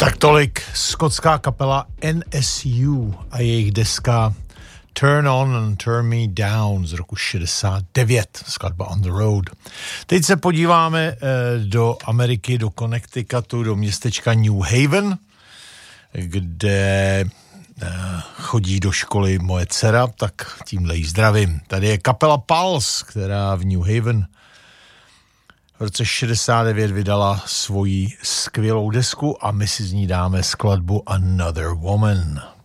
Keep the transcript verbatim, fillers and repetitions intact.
Tak tolik skotská kapela N S U a jejich deska Turn On and Turn Me Down z roku šedesát devět, skladba On the Road. Teď se podíváme eh, do Ameriky, do Connecticutu, do městečka New Haven, kde eh, chodí do školy moje dcera, tak tímhle jí zdravím. Tady je kapela Pulse, která v New Haven v roce šedesát devět vydala svoji skvělou desku a my si z ní dáme skladbu Another Woman.